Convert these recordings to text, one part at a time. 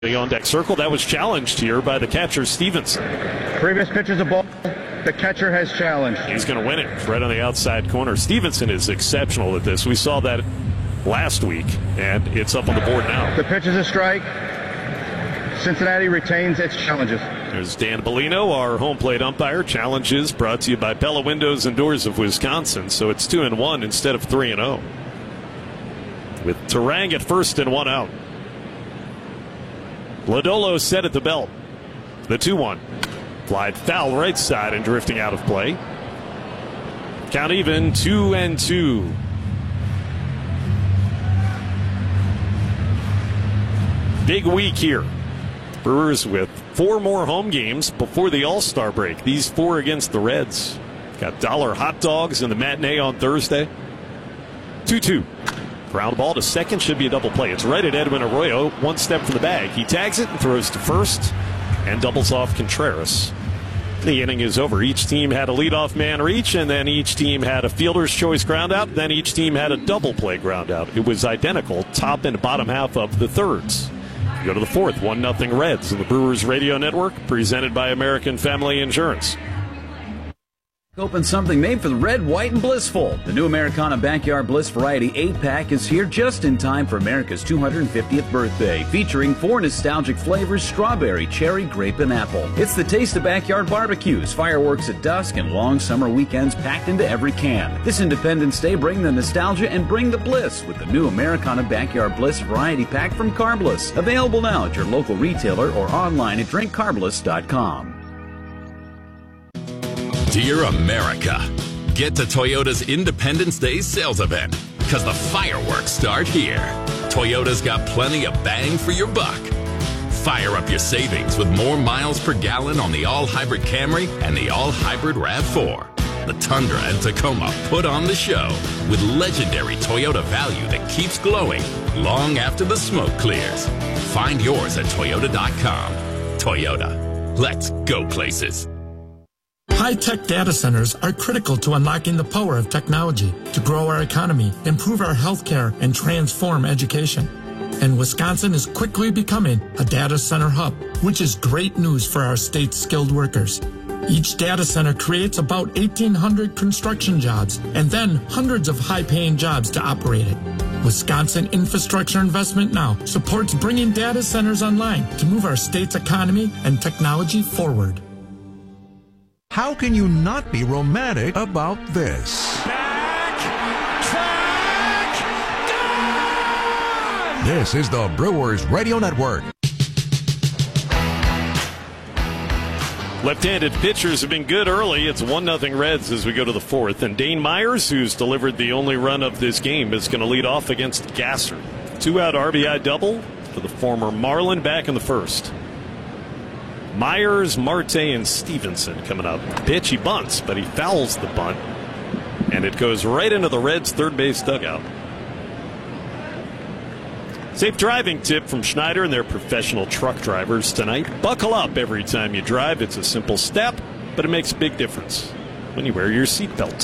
On deck circle, that was challenged here by the catcher Stevenson. Previous pitcher's a ball. The catcher has challenged. He's going to win it right on the outside corner. Stevenson is exceptional at this. We saw that last week, and it's up on the board now. The pitch is a strike. Cincinnati retains its challenges. There's Dan Bellino, our home plate umpire. Challenges brought to you by Pella Windows and Doors of Wisconsin. So it's 2-1 instead of 3-0. With Turang at first and one out. Lodolo set at the belt. The 2-1. Flied foul right side and drifting out of play. Count even 2-2. Big week here. Brewers with 4 more home games before the All-Star break. These 4 against the Reds. Got dollar hot dogs in the matinee on Thursday. 2-2. Ground ball to second, should be a double play. It's right at Edwin Arroyo, one step from the bag. He tags it and throws to first and doubles off Contreras. The inning is over. Each team had a leadoff man reach, and then each team had a fielder's choice ground out. Then each team had a double play ground out. It was identical, top and bottom half of the thirds. You go to the fourth, 1-0 Reds in the Brewers Radio Network, presented by American Family Insurance. Open something made for the red, white, and blissful. The new Americana Backyard Bliss Variety 8-pack is here just in time for America's 250th birthday, featuring 4 nostalgic flavors: strawberry, cherry, grape, and apple. It's the taste of backyard barbecues, fireworks at dusk, and long summer weekends packed into every can. This Independence Day, bring the nostalgia and bring the bliss with the new Americana Backyard Bliss Variety Pack from Carbliss. Available now at your local retailer or online at drinkcarbliss.com. Dear America, get to Toyota's Independence Day sales event, because the fireworks start here. Toyota's got plenty of bang for your buck. Fire up your savings with more miles per gallon on the all-hybrid Camry and the all-hybrid RAV4. The Tundra and Tacoma put on the show with legendary Toyota value that keeps glowing long after the smoke clears. Find yours at Toyota.com. Toyota, let's go places. High-tech data centers are critical to unlocking the power of technology to grow our economy, improve our healthcare, and transform education. And Wisconsin is quickly becoming a data center hub, which is great news for our state's skilled workers. Each data center creates about 1,800 construction jobs and then hundreds of high-paying jobs to operate it. Wisconsin Infrastructure Investment Now supports bringing data centers online to move our state's economy and technology forward. How can you not be romantic about this? Back, track, gone! This is the Brewers Radio Network. Left-handed pitchers have been good early. It's 1-0 Reds as we go to the fourth. And Dane Myers, who's delivered the only run of this game, is going to lead off against Gasser. 2-out RBI double for the former Marlin back in the first. Myers, Marte, and Stevenson coming up. Pitch, he bunts, but he fouls the bunt. And it goes right into the Reds' third base dugout. Safe driving tip from Schneider and their professional truck drivers tonight. Buckle up every time you drive. It's a simple step, but it makes a big difference when you wear your seatbelt.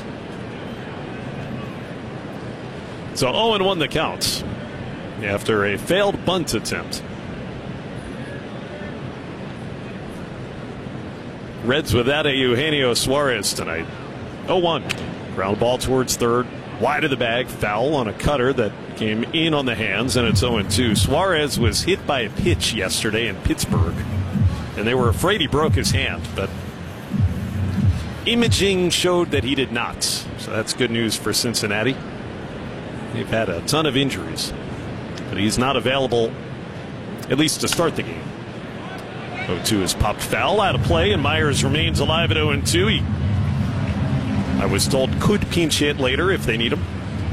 So 0-1 the count after a failed bunt attempt. Reds without a Eugenio Suarez tonight. 0-1. Ground ball towards third. Wide of the bag. Foul on a cutter that came in on the hands, and it's 0-2. Suarez was hit by a pitch yesterday in Pittsburgh, and they were afraid he broke his hand, but imaging showed that he did not. So that's good news for Cincinnati. They've had a ton of injuries, but he's not available, at least to start the game. 0-2 is popped foul out of play, and Myers remains alive at 0-2. He, I was told, could pinch hit later if they need him.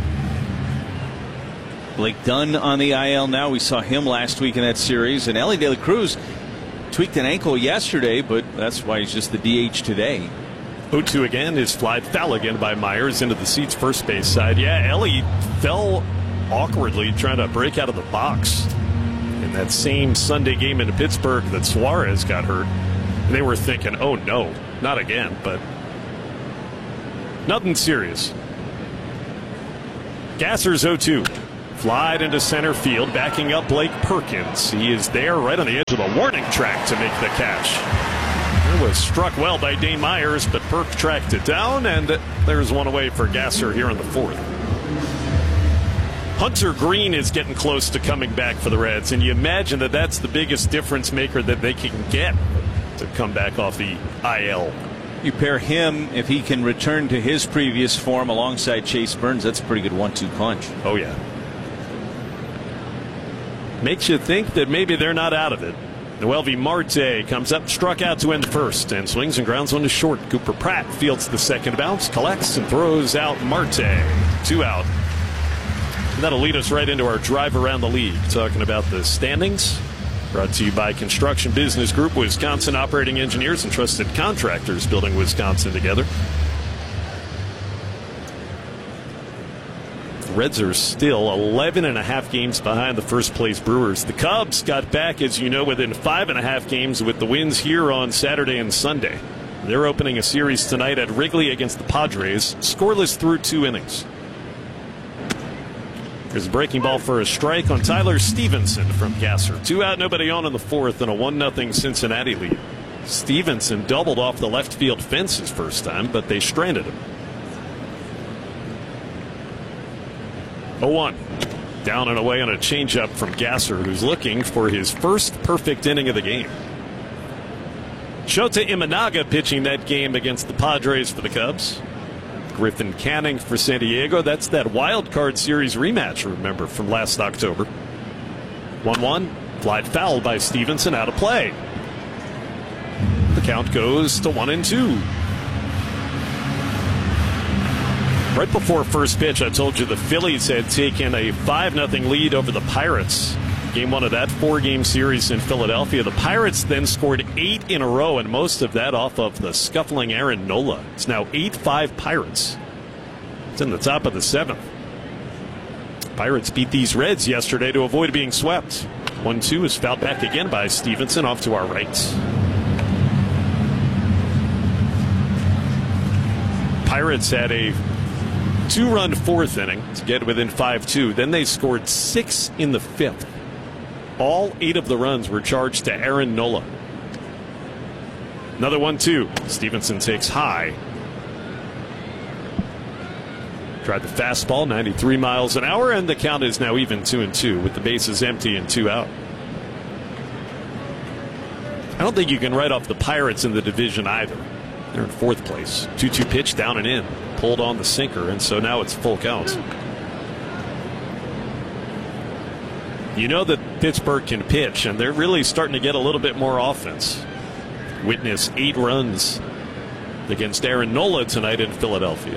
Blake Dunn on the IL now. We saw him last week in that series. And Elly De La Cruz tweaked an ankle yesterday, but that's why he's just the DH today. 0-2 again is flied foul again by Myers into the seats first base side. Yeah, Elly fell awkwardly trying to break out of the box in that same Sunday game in Pittsburgh that Suarez got hurt. They were thinking, oh no, not again, but nothing serious. Gasser's 0-2. Flied into center field, backing up Blake Perkins. He is there right on the edge of the warning track to make the catch. It was struck well by Dane Myers, but Perk tracked it down, and there's one away for Gasser here in the fourth. Hunter Green is getting close to coming back for the Reds, and you imagine that that's the biggest difference maker that they can get to come back off the IL. You pair him, if he can return to his previous form alongside Chase Burns, that's a pretty good 1-2 punch. Oh, yeah. Makes you think that maybe they're not out of it. Noelvi Marte comes up, struck out to end the first, and swings and grounds one to short. Cooper Pratt fields the second bounce, collects and throws out Marte. 2 out. And that'll lead us right into our drive around the league, talking about the standings. Brought to you by Construction Business Group, Wisconsin operating engineers and trusted contractors building Wisconsin together. The Reds are still 11.5 games behind the first place Brewers. The Cubs got back, as you know, within 5.5 games with the wins here on Saturday and Sunday. They're opening a series tonight at Wrigley against the Padres, scoreless through 2 innings. There's a breaking ball for a strike on Tyler Stevenson from Gasser. 2 out, nobody on in the fourth, and a 1-0 Cincinnati lead. Stevenson doubled off the left field fence his first time, but they stranded him. 0-1. Down and away on a changeup from Gasser, who's looking for his first perfect inning of the game. Shota Imanaga pitching that game against the Padres for the Cubs. Griffin Canning for San Diego. That's that wild card series rematch, remember, from last October. 1-1. Flied foul by Stevenson, out of play. The count goes to 1-2. Right before first pitch, I told you the Phillies had taken a 5-0 lead over the Pirates. Game 1 of that 4-game series in Philadelphia. The Pirates then scored 8 in a row, and most of that off of the scuffling Aaron Nola. It's now 8-5 Pirates. It's in the top of the 7th. Pirates beat these Reds yesterday to avoid being swept. 1-2 is fouled back again by Stevenson off to our right. Pirates had a 2-run fourth inning to get within 5-2. Then they scored 6 in the 5th. All 8 of the runs were charged to Aaron Nola. Another 1-2. Stevenson takes high. Tried the fastball, 93 miles an hour, and the count is now even 2-2 with the bases empty and 2 out. I don't think you can write off the Pirates in the division either. They're in 4th place. 2-2 pitch down and in. Pulled on the sinker, and so now it's full count. You know that Pittsburgh can pitch, and they're really starting to get a little bit more offense. Witness 8 runs against Aaron Nola tonight in Philadelphia.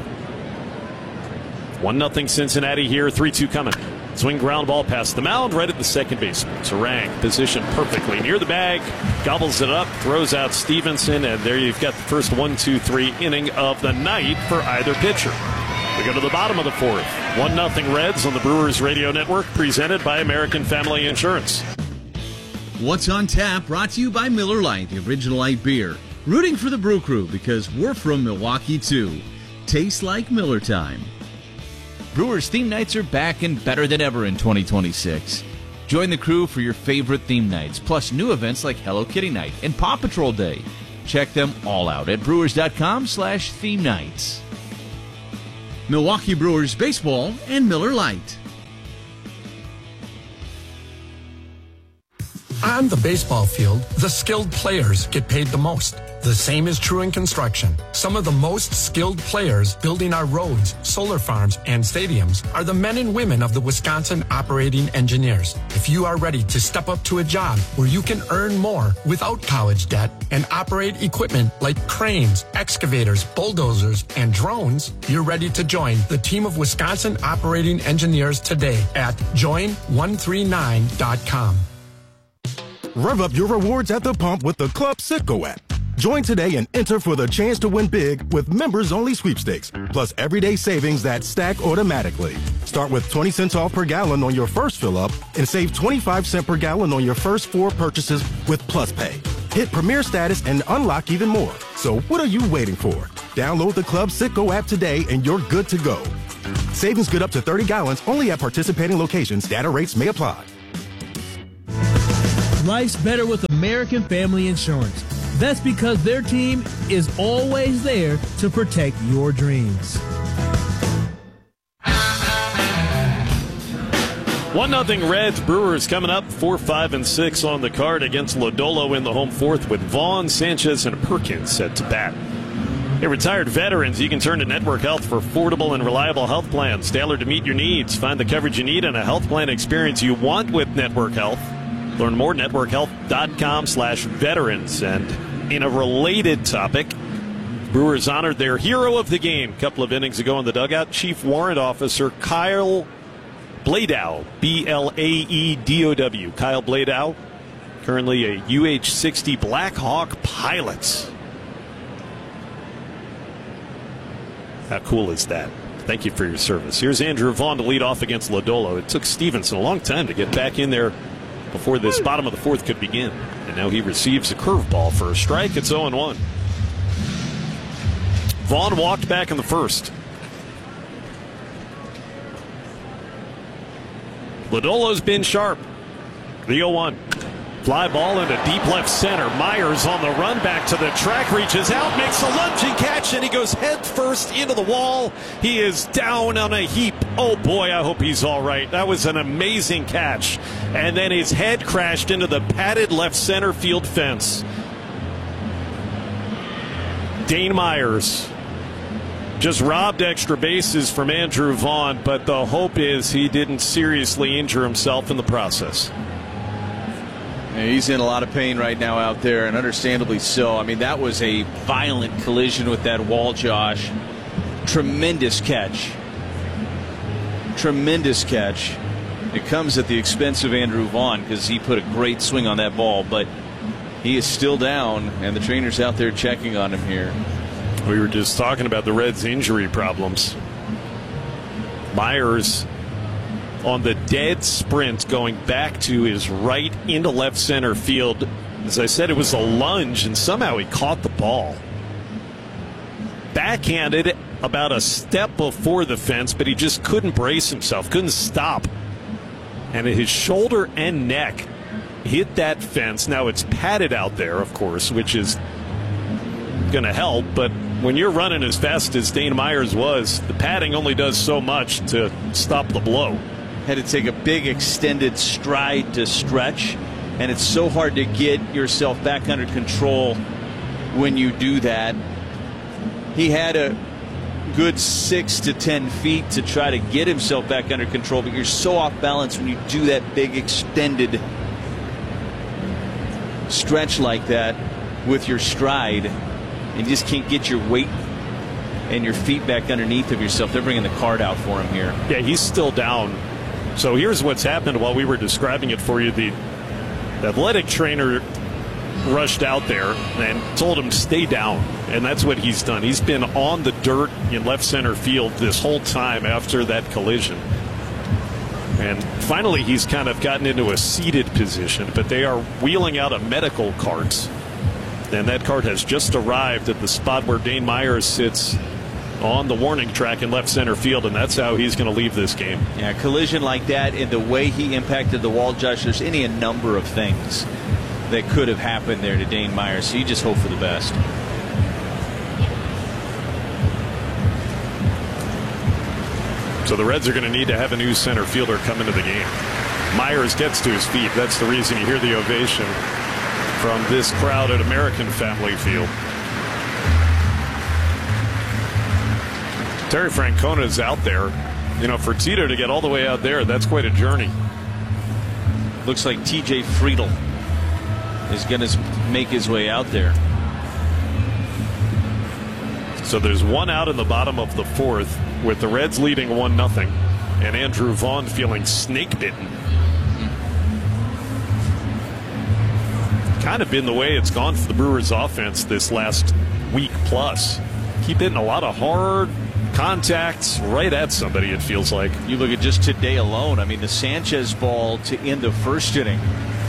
1-0 Cincinnati here, 3-2 coming. Swing ground ball past the mound, right at the second baseman. Turang positioned perfectly near the bag, gobbles it up, throws out Stevenson, and there you've got the first 1-2-3 inning of the night for either pitcher. We go to the bottom of the 4th. 1-0 Reds on the Brewers Radio Network, presented by American Family Insurance. What's on Tap, brought to you by Miller Lite, the original light beer. Rooting for the Brew Crew because we're from Milwaukee too. Tastes like Miller time. Brewers theme nights are back and better than ever in 2026. Join the crew for your favorite theme nights, plus new events like Hello Kitty Night and Paw Patrol Day. Check them all out at brewers.com/theme nights. Milwaukee Brewers baseball and Miller Lite. On the baseball field, the skilled players get paid the most. The same is true in construction. Some of the most skilled players building our roads, solar farms, and stadiums are the men and women of the Wisconsin operating engineers. If you are ready to step up to a job where you can earn more without college debt and operate equipment like cranes, excavators, bulldozers, and drones, you're ready to join the team of Wisconsin operating engineers today at join139.com. Rev up your rewards at the pump with the Club Citgo app. Join today and enter for the chance to win big with members-only sweepstakes, plus everyday savings that stack automatically. Start with 20 cents off per gallon on your first fill-up and save 25 cents per gallon on your first 4 purchases with Plus Pay. Hit Premier status and unlock even more. So what are you waiting for? Download the Club Citgo app today and you're good to go. Savings good up to 30 gallons only at participating locations. Data rates may apply. Life's better with American Family Insurance. That's because their team is always there to protect your dreams. 1-0 Reds. Brewers coming up 4, 5, and 6 on the card against Lodolo in the home fourth with Vaughn, Sanchez, and Perkins set to bat. Hey, retired veterans, you can turn to Network Health for affordable and reliable health plans tailored to meet your needs. Find the coverage you need and a health plan experience you want with Network Health. Learn more at networkhealth.com/veterans. And in a related topic, Brewers honored their hero of the game a couple of innings ago in the dugout, Chief Warrant Officer Kyle Bladow, Blaedow. Kyle Bladow, currently a UH-60 Black Hawk pilot. How cool is that? Thank you for your service. Here's Andrew Vaughn to lead off against Lodolo. It took Stevenson a long time to get back in there before this bottom of the fourth could begin. And now he receives a curveball for a strike. It's 0-1. Vaughn walked back in the first. Lodolo's been sharp. The 0-1. Fly ball into deep left center. Myers on the run back to the track, reaches out, makes a lunging catch, and he goes head first into the wall. He is down on a heap. Oh boy, I hope he's all right. That was an amazing catch. And then his head crashed into the padded left center field fence. Dane Myers just robbed extra bases from Andrew Vaughn, but the hope is he didn't seriously injure himself in the process. Yeah, he's in a lot of pain right now out there, and understandably so. I mean, that was a violent collision with that wall, Josh. Tremendous catch. Tremendous catch. It comes at the expense of Andrew Vaughn because he put a great swing on that ball, but he is still down, and the trainer's out there checking on him here. We were just talking about the Reds' injury problems. Myers on the dead sprint going back to his right into left center field. As I said, it was a lunge, and somehow he caught the ball. Backhanded about a step before the fence, but he just couldn't brace himself, couldn't stop. And his shoulder and neck hit that fence. Now it's padded out there, of course, which is going to help, but when you're running as fast as Dane Myers was, the padding only does so much to stop the blow. Had to take a big extended stride to stretch, and it's so hard to get yourself back under control when you do that. He had a good 6 to 10 feet to try to get himself back under control, but you're so off balance when you do that big extended stretch like that with your stride, and you just can't get your weight and your feet back underneath of yourself. They're bringing the card out for him here. Yeah, he's still down. So here's what's happened while we were describing it for you. The athletic trainer rushed out there and told him stay down, and that's what he's done. He's been on the dirt in left center field this whole time after that collision. And finally he's kind of gotten into a seated position, but they are wheeling out a medical cart. And that cart has just arrived at the spot where Dane Myers sits on the warning track in left center field, and that's how he's going to leave this game. Yeah, collision like that and the way he impacted the wall, Josh, there's a number of things that could have happened there to Dane Myers. So you just hope for the best. So the Reds are going to need to have a new center fielder come into the game. Myers gets to his feet. That's the reason you hear the ovation from this crowd at American Family Field. Terry Francona is out there. You know, for Tito to get all the way out there, that's quite a journey. Looks like TJ Friedl is going to make his way out there. So there's one out in the bottom of the fourth with the Reds leading 1-0 and Andrew Vaughn feeling snake bitten. Kind of been the way it's gone for the Brewers offense this last week plus. Keep hitting a lot of hard contacts right at somebody, it feels like. You look at just today alone. I mean, the Sanchez ball to end the first inning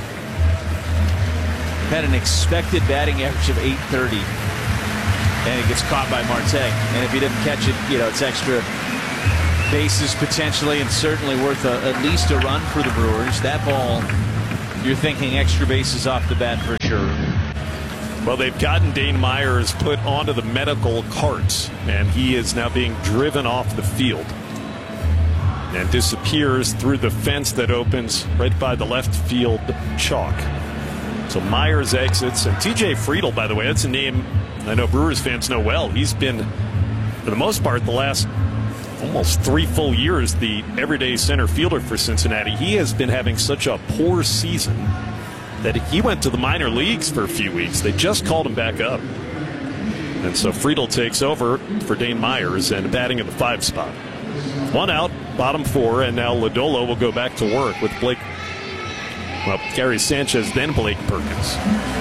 had an expected batting average of .830, and it gets caught by Marte. And if he didn't catch it, you know, it's extra bases potentially, and certainly worth at least a run for the Brewers. That ball, you're thinking extra bases off the bat for sure. Well, they've gotten Dane Myers put onto the medical cart, and he is now being driven off the field and disappears through the fence that opens right by the left field chalk. So Myers exits, and TJ Friedl, by the way, that's a name I know Brewers fans know well. He's been, for the most part, the last almost 3 full years, the everyday center fielder for Cincinnati. He has been having such a poor season that he went to the minor leagues for a few weeks. They just called him back up. And so Friedl takes over for Dane Myers and batting in the 5 spot. 1 out, bottom 4, and now Lodolo will go back to work with Gary Sanchez, then Blake Perkins.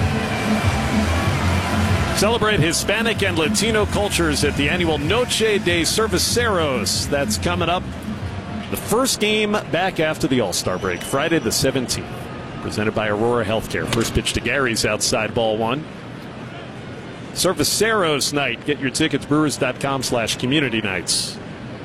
Celebrate Hispanic and Latino cultures at the annual Noche de Cerveceros. That's coming up. The first game back after the All-Star break, Friday the 17th. Presented by Aurora Healthcare. First pitch to Gary's outside, ball 1. Cerveceros night. Get your tickets, brewers.com/community nights.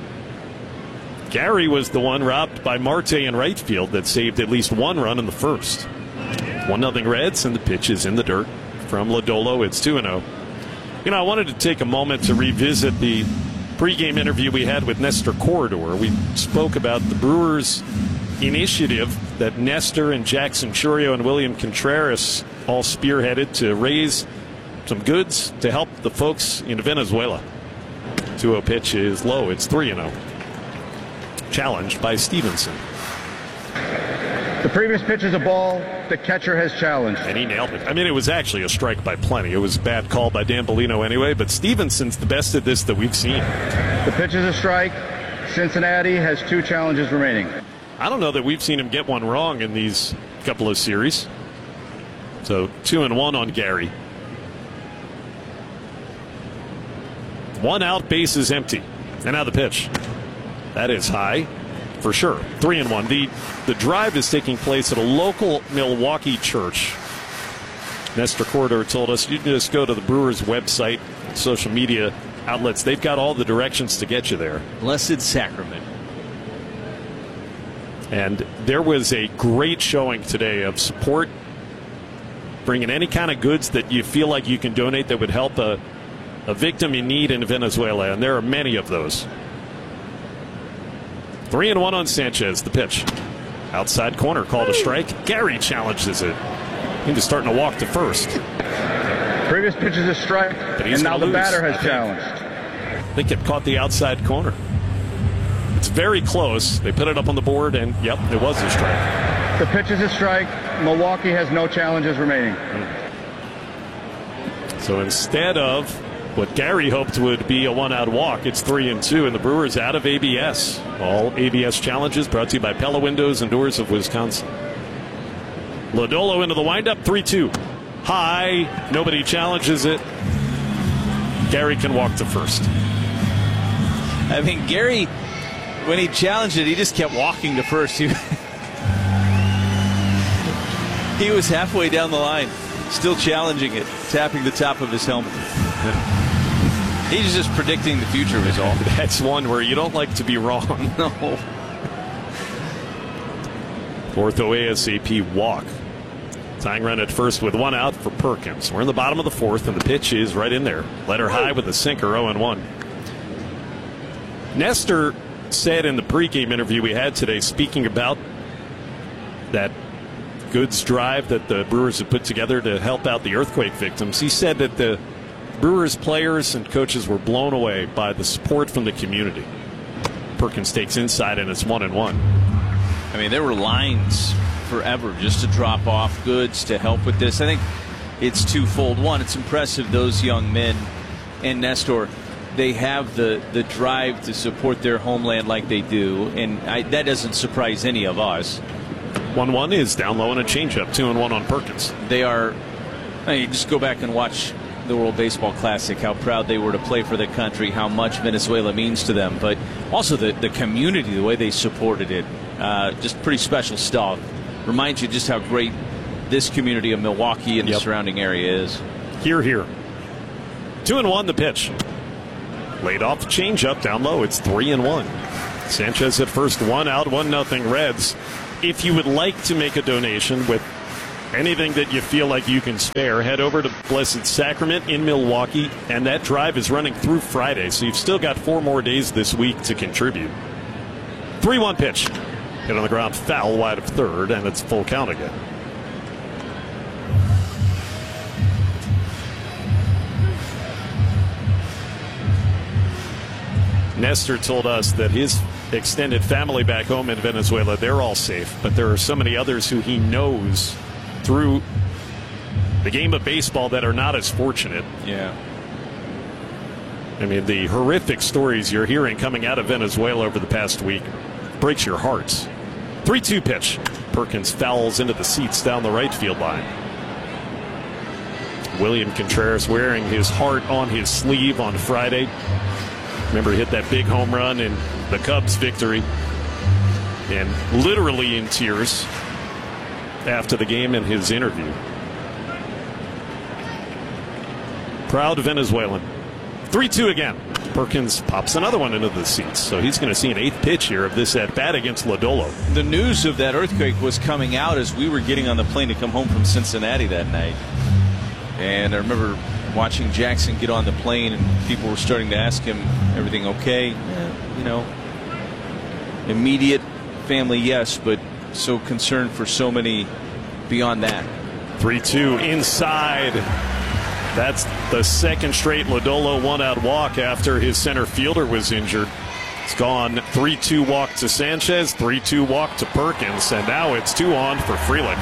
Gary was the one robbed by Marte in right field that saved at least 1 run in the first. 1-0 Reds, and the pitch is in the dirt from Lodolo. It's 2-0. You know, I wanted to take a moment to revisit the pregame interview we had with Nestor Corredor. We spoke about the Brewers' initiative that Nestor and Jackson Churio and William Contreras all spearheaded to raise some goods to help the folks in Venezuela. 2-0 pitch is low. It's 3-0. Challenged by Stevenson. The previous pitch is a ball the catcher has challenged. And he nailed it. I mean, it was actually a strike by plenty. It was a bad call by Dan Bellino anyway, but Stevenson's the best at this that we've seen. The pitch is a strike. Cincinnati has 2 challenges remaining. I don't know that we've seen him get one wrong in these couple of series. So 2-1 on Gary. 1 out, base is empty. And now the pitch. That is high, for sure. 3-1. The drive is taking place at a local Milwaukee church. Nestor Corredor told us you can just go to the Brewers website, social media outlets. They've got all the directions to get you there. Blessed Sacrament. And there was a great showing today of support, bringing any kind of goods that you feel like you can donate that would help a victim in need in Venezuela, and there are many of those. 3-1 on Sanchez. The pitch. Outside corner, called a strike. Gary challenges it. He was starting to walk to first. Previous pitch is a strike, and now the batter has challenged. I think it caught the outside corner. It's very close. They put it up on the board, and yep, it was a strike. The pitch is a strike. Milwaukee has no challenges remaining. So instead of what Gary hoped would be a 1-out walk, it's 3-2, and the Brewers out of ABS. All ABS challenges brought to you by Pella Windows and Doors of Wisconsin. Lodolo into the windup, 3-2. High, nobody challenges it. Gary can walk to first. I mean, Gary, when he challenged it, he just kept walking to first. He was halfway down the line, still challenging it, tapping the top of his helmet. He's just predicting the future result. That's one where you don't like to be wrong. No. Ortho ASAP walk. Tying run at first with 1 out for Perkins. We're in the bottom of the 4th, and the pitch is right in there. Letter high with a sinker, 0-1. Nestor said in the pregame interview we had today, speaking about that goods drive that the Brewers have put together to help out the earthquake victims, he said that the Brewers players and coaches were blown away by the support from the community. Perkins takes inside, and it's 1-1. I mean, there were lines forever just to drop off goods to help with this. I think it's twofold. One, it's impressive those young men and Nestor, they have the drive to support their homeland like they do, and that doesn't surprise any of us. 1-1 is down low and a changeup. 2-1 on Perkins. They are. I mean, just go back and watch the World Baseball Classic, how proud they were to play for the country, how much Venezuela means to them, but also the community, the way they supported it. Just pretty special stuff. Reminds you just how great this community of Milwaukee and the surrounding area is. Here. 2-1 the pitch. Laid off the changeup down low. It's 3-1. Sanchez at first, 1 out, 1-0 Reds. If you would like to make a donation with anything that you feel like you can spare, head over to Blessed Sacrament in Milwaukee, and that drive is running through Friday, so you've still got 4 more days this week to contribute. 3-1 pitch. Hit on the ground, foul wide of third, and it's full count again. Nestor told us that his extended family back home in Venezuela, they're all safe, but there are so many others who he knows through the game of baseball that are not as fortunate. Yeah. I mean, the horrific stories you're hearing coming out of Venezuela over the past week breaks your hearts. 3-2 pitch. Perkins fouls into the seats down the right field line. William Contreras wearing his heart on his sleeve on Friday. Remember, he hit that big home run in the Cubs' victory. And literally in tears after the game in his interview. Proud Venezuelan. 3-2 again. Perkins pops another one into the seats, so he's going to see an 8th pitch here of this at-bat against Lodolo. The news of that earthquake was coming out as we were getting on the plane to come home from Cincinnati that night. And I remember watching Jackson get on the plane, and people were starting to ask him, everything okay? Yeah, you know, immediate family, yes, but so concerned for so many beyond that. 3-2 inside. That's the second straight Lodolo 1-out walk after his center fielder was injured. It's gone 3-2 walk to Sanchez, 3-2 walk to Perkins, and now it's 2 on for Frelick.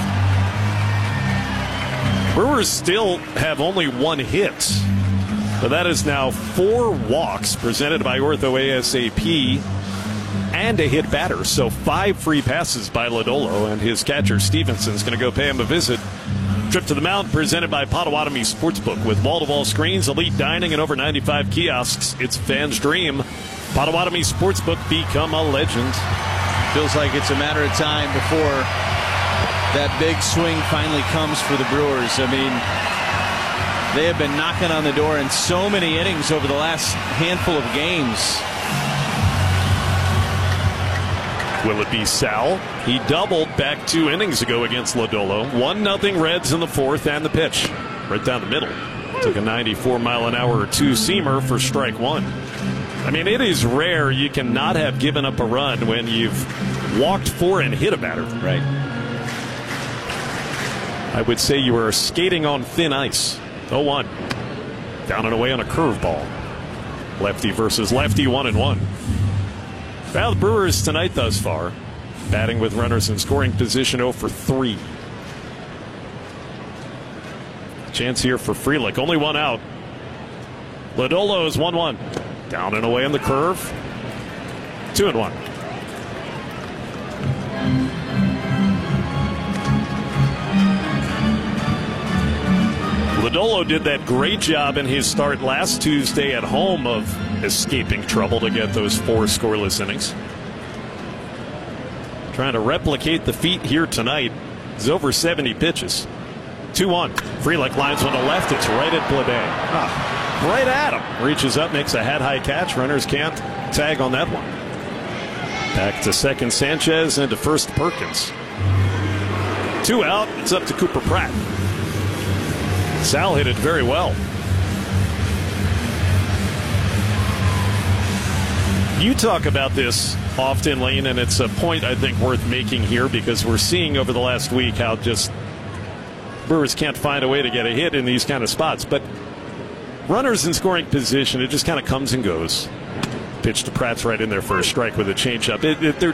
Brewers still have only 1 hit, but that is now 4 walks presented by Ortho ASAP and a hit batter. So 5 free passes by Lodolo, and his catcher Stevenson's going to go pay him a visit. Trip to the Mound presented by Potawatomi Sportsbook. With wall-to-wall screens, elite dining, and over 95 kiosks, it's fans' dream. Potawatomi Sportsbook, become a legend. Feels like it's a matter of time before that big swing finally comes for the Brewers. I mean, they have been knocking on the door in so many innings over the last handful of games. Will it be Sal? He doubled back 2 innings ago against Lodolo. 1-0 Reds in the 4th, and the pitch right down the middle. Took a 94-mile-an-hour 2-seamer for strike 1. I mean, it is rare you cannot have given up a run when you've walked 4 and hit a batter. Right. I would say you are skating on thin ice. 0-1. Down and away on a curveball. Lefty versus lefty, 1-1. Well, the Brewers tonight thus far, batting with runners in scoring position, 0 for 3. Chance here for Frelick. Only 1 out. Lodolo is 1-1. Down and away on the curve. 2-1. Lodolo did that great job in his start last Tuesday at home of escaping trouble to get those 4 scoreless innings. Trying to replicate the feat here tonight. He's over 70 pitches. 2-1. Frelick lines one to left. It's right at Bleday. Right at him. Reaches up, makes a hat-high catch. Runners can't tag on that one. Back to second Sanchez and to first Perkins. 2 out. It's up to Cooper Pratt. Sal hit it very well. You talk about this often, Lane, and it's a point I think worth making here because we're seeing over the last week how just Brewers can't find a way to get a hit in these kind of spots. But runners in scoring position, it just kind of comes and goes. Pitch to Pratt's right in there for a strike with a changeup.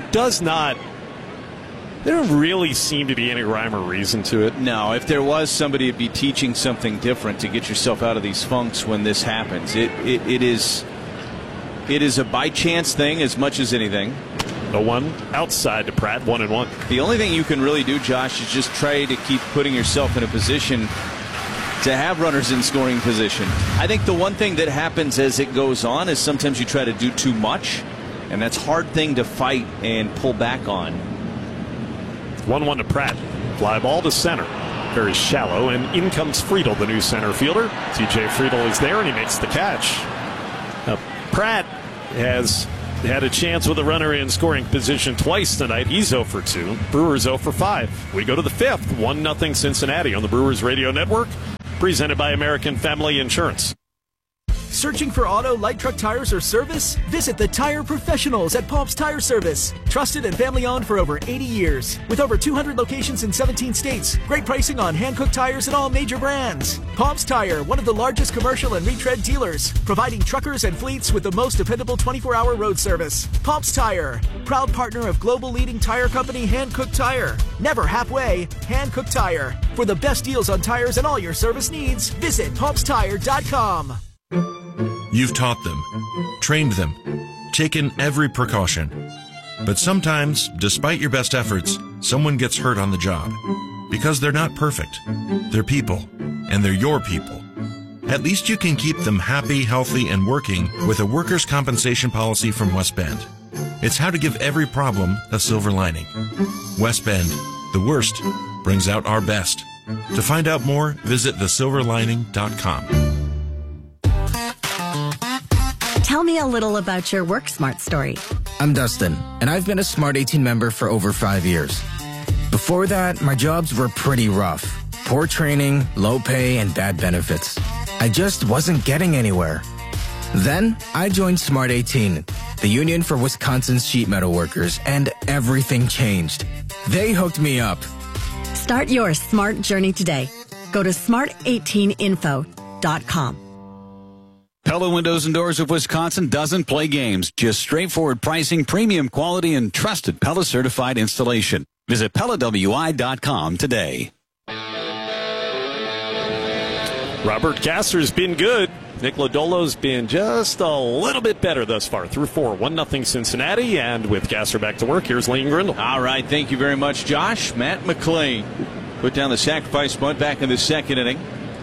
There don't really seem to be any rhyme or reason to it. No, if there was, somebody would be teaching something different to get yourself out of these funks when this happens. It is a by chance thing as much as anything. The 1 outside to Pratt, 1-1. The only thing you can really do, Josh, is just try to keep putting yourself in a position to have runners in scoring position. I think the one thing that happens as it goes on is sometimes you try to do too much, and that's a hard thing to fight and pull back on. 1-1 to Pratt. Fly ball to center. Very shallow, and in comes Friedel, the new center fielder. TJ Friedel is there, and he makes the catch. Now, Pratt has had a chance with a runner in scoring position twice tonight. He's 0 for 2. Brewers 0 for 5. We go to the 5th. 1-0 Cincinnati on the Brewers Radio Network. Presented by American Family Insurance. Searching for auto, light truck tires, or service? Visit the tire professionals at Pops Tire Service. Trusted and family-owned for over 80 years. With over 200 locations in 17 states. Great pricing on hand-cooked tires and all major brands. Pops Tire, one of the largest commercial and retread dealers. Providing truckers and fleets with the most dependable 24-hour road service. Pops Tire, proud partner of global leading tire company Hankook Tire. Never halfway, Hankook Tire. For the best deals on tires and all your service needs, visit popstire.com. You've taught them, trained them, taken every precaution. But sometimes, despite your best efforts, someone gets hurt on the job. Because they're not perfect. They're people, and they're your people. At least you can keep them happy, healthy, and working with a workers' compensation policy from West Bend. It's how to give every problem a silver lining. West Bend, the worst brings out our best. To find out more, visit thesilverlining.com. Tell me a little about your WorkSmart story. I'm Dustin, and I've been a Smart 18 member for over 5 years. Before that, my jobs were pretty rough. Poor training, low pay, and bad benefits. I just wasn't getting anywhere. Then, I joined Smart 18, the union for Wisconsin's sheet metal workers, and everything changed. They hooked me up. Start your smart journey today. Go to smart18info.com. Pella Windows and Doors of Wisconsin doesn't play games. Just straightforward pricing, premium quality, and trusted Pella certified installation. Visit PellaWI.com today. Robert Gasser's been good. Nick Lodolo's been just a little bit better thus far. Through 4, 1-0 Cincinnati. And with Gasser back to work, here's Lane Grindle. All right, thank you very much, Josh. Matt McClain put down the sacrifice bunt back in the second inning.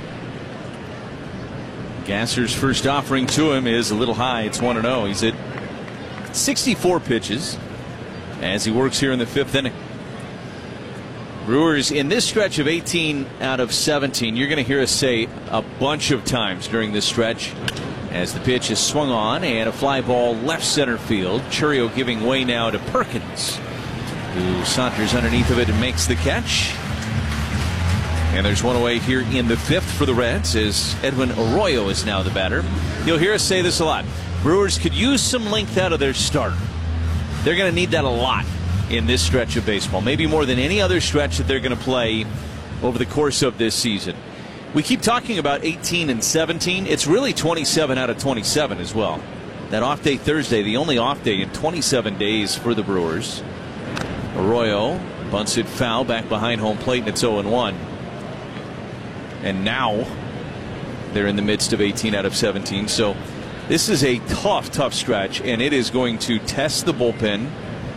Gasser's first offering to him is a little high. It's 1-0. He's at 64 pitches as he works here in the 5th inning. Brewers in this stretch of 18 out of 17. You're going to hear us say a bunch of times during this stretch as the pitch is swung on and a fly ball left center field. Churio giving way now to Perkins, who saunters underneath of it and makes the catch. And there's one away here in the 5th for the Reds as Edwin Arroyo is now the batter. You'll hear us say this a lot. Brewers could use some length out of their starter. They're going to need that a lot in this stretch of baseball, maybe more than any other stretch that they're going to play over the course of this season. We keep talking about 18 and 17. It's really 27 out of 27 as well. That off day Thursday, the only off day in 27 days for the Brewers. Arroyo bunts it foul back behind home plate, and it's 0-1. And now they're in the midst of 18 out of 17. So this is a tough stretch, and it is going to test the bullpen.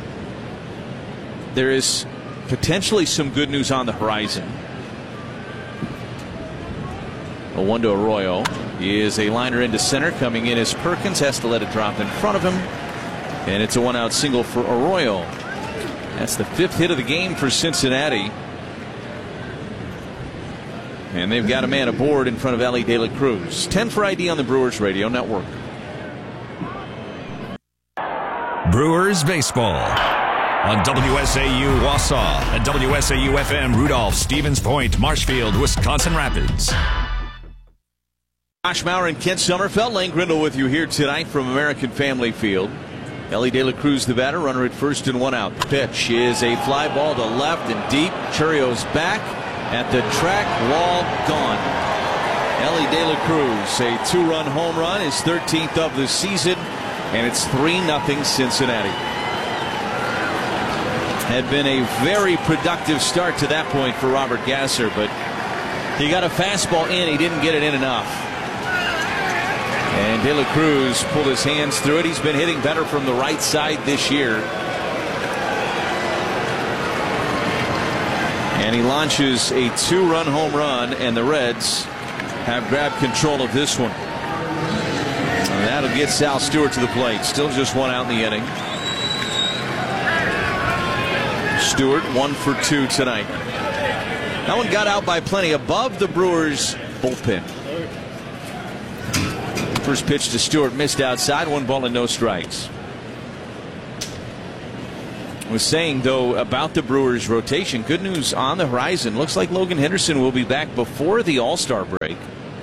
There is potentially some good news on the horizon. A 1 to Arroyo. He is a liner into center. Coming in as Perkins has to let it drop in front of him. And it's a 1-out single for Arroyo. That's the 5th hit of the game for Cincinnati. And they've got a man aboard in front of Elly De La Cruz. 10 for ID on the Brewers Radio Network. Brewers baseball on WSAU Wausau and WSAU FM Rudolph, Stevens Point, Marshfield, Wisconsin Rapids. Josh Maurer and Kent Sommerfeld. Lane Grindle with you here tonight from American Family Field. Elly De La Cruz the batter, runner at first and 1 out. The pitch is a fly ball to left and deep. Churio's back. At the track wall, gone. Elly De La Cruz, a 2-run home run, his 13th of the season, and it's 3-0 Cincinnati. Had been a very productive start to that point for Robert Gasser, but he got a fastball in, he didn't get it in enough. And De La Cruz pulled his hands through it. He's been hitting better from the right side this year. And he launches a 2-run home run, and the Reds have grabbed control of this one. And that'll get Sal Stewart to the plate. Still just 1 out in the inning. Stewart 1 for 2 tonight. That one got out by plenty above the Brewers bullpen. First pitch to Stewart missed outside. 1 ball and no strikes. was saying, though, about the Brewers' rotation, good news on the horizon. Looks like Logan Henderson will be back before the All-Star break.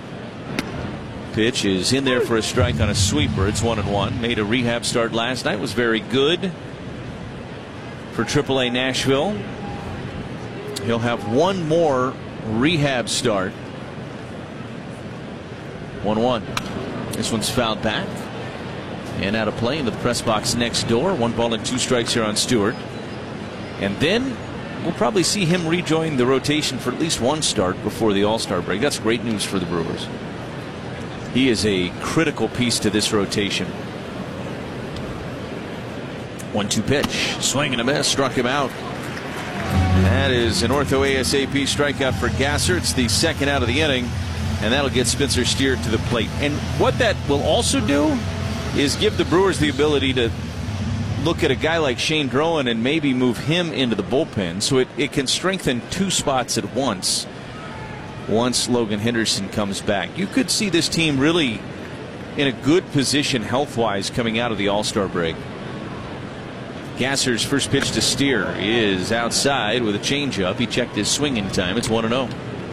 Pitch is in there for a strike on a sweeper. It's 1-1. Made a rehab start last night. Was very good for AAA Nashville. He'll have one more rehab start. 1-1. This one's fouled back and out of play into the press box next door. 1 ball and 2 strikes here on Stewart. And then we'll probably see him rejoin the rotation for at least one start before the All-Star break. That's great news for the Brewers. He is a critical piece to this rotation. 1-2 pitch. Swing and a miss. Struck him out. That is an ortho ASAP strikeout for Gasser. It's the second out of the inning, and that'll get Spencer Steer to the plate. And what that will also do is give the Brewers the ability to look at a guy like Shane Drowan and maybe move him into the bullpen, so it can strengthen 2 spots at once Logan Henderson comes back. You could see this team really in a good position health-wise coming out of the All-Star break. Gasser's first pitch to Steer is outside with a changeup. He checked his swing in time. It's 1-0.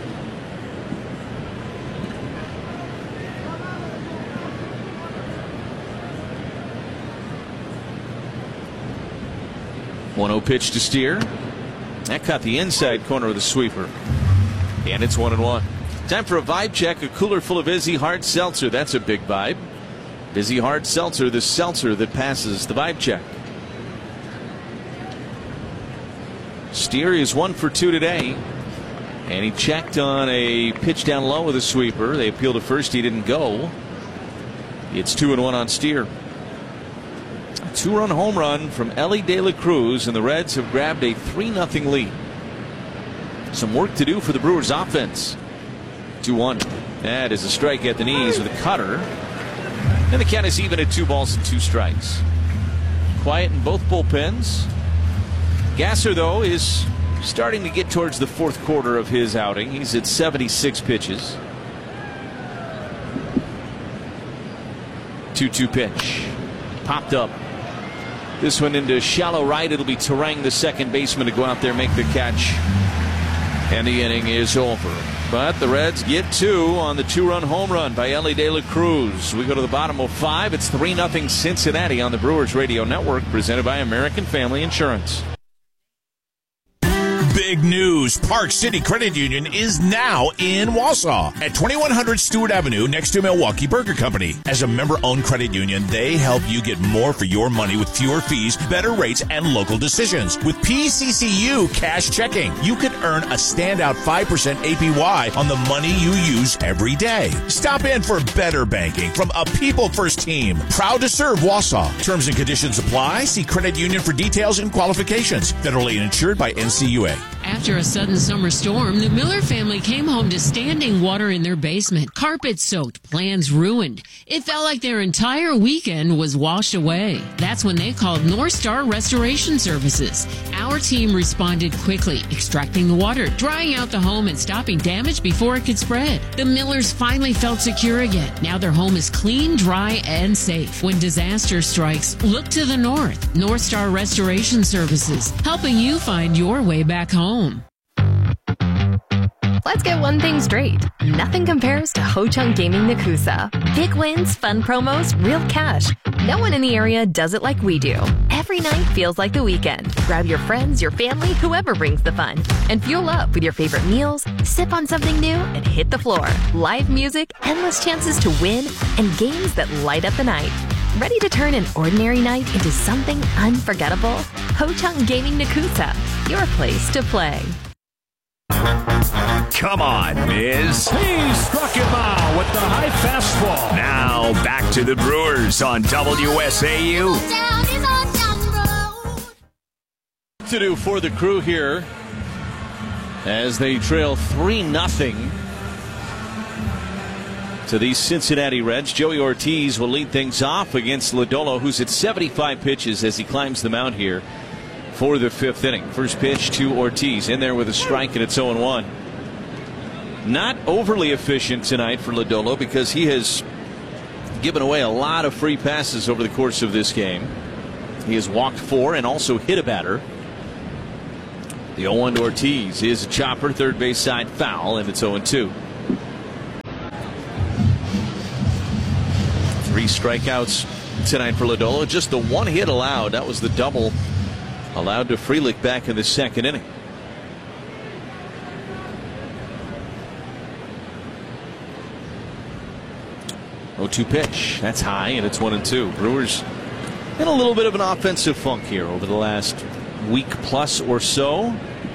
Pitch to Steer. That caught the inside corner of the sweeper. And it's 1-1. Time for a vibe check. A cooler full of Vizzy Hard Seltzer. That's a big vibe. Vizzy Hard Seltzer, the seltzer that passes the vibe check. Steer is 1 for 2 today. And he checked on a pitch down low with a sweeper. They appealed to first. He didn't go. It's 2-1 on Steer. 2-run home run from Elly De La Cruz, and the Reds have grabbed a 3-0 lead. Some work to do for the Brewers offense. 2-1. That is a strike at the knees with a cutter. And the count is even at 2 balls and 2 strikes. Quiet in both bullpens. Gasser, though, is starting to get towards the 4th quarter of his outing. He's at 76 pitches. 2-2 pitch. Popped up. This one into shallow right. It'll be Terang, the second baseman, to go out there and make the catch. And the inning is over. But the Reds get 2 on the 2-run home run by Elly De La Cruz. We go to the bottom of 5. It's 3-0 Cincinnati on the Brewers Radio Network, presented by American Family Insurance. Big news. Park City Credit Union is now in Wausau at 2100 Stewart Avenue next to Milwaukee Burger Company. As a member-owned credit union, they help you get more for your money with fewer fees, better rates, and local decisions. With PCCU Cash Checking, you can earn a standout 5% APY on the money you use every day. Stop in for better banking from a people-first team. Proud to serve Wausau. Terms and conditions apply. See credit union for details and qualifications. Federally insured by NCUA. After a sudden summer storm, the Miller family came home to standing water in their basement. Carpet soaked, plans ruined. It felt like their entire weekend was washed away. That's when they called North Star Restoration Services. Our team responded quickly, extracting the water, drying out the home, and stopping damage before it could spread. The Millers finally felt secure again. Now their home is clean, dry, and safe. When disaster strikes, look to the north. North Star Restoration Services, helping you find your way back home. Let's get one thing straight. Nothing compares to Ho Chunk Gaming Nakusa. Big wins, fun promos, real cash. No one in the area does it like we do. Every night feels like the weekend. Grab your friends, your family, whoever brings the fun. And fuel up with your favorite meals, sip on something new, and hit the floor. Live music, endless chances to win, and games that light up the night. Ready to turn an ordinary night into something unforgettable? Ho Chunk Gaming Nakusa, your place to play. Come on, Miz. He struck him out with the high fastball. Now back to the Brewers on WSAU. To do for the Crew here as they trail 3-0 to the Cincinnati Reds. Joey Ortiz will lead things off against Lodolo, who's at 75 pitches as he climbs the mound here for the 5th inning. First pitch to Ortiz, in there with a strike, and it's 0-1. Not overly efficient tonight for Lodolo because he has given away a lot of free passes over the course of this game. He has walked 4 and also hit a batter. The 0-1 to Ortiz is a chopper, third base side foul, and it's 0-2. 3 strikeouts tonight for Lodolo. Just the 1 hit allowed. That was the double allowed to Frelick back in the second inning. Oh, 2 pitch. That's high, and it's 1-2. Brewers in a little bit of an offensive funk here over the last week plus or so.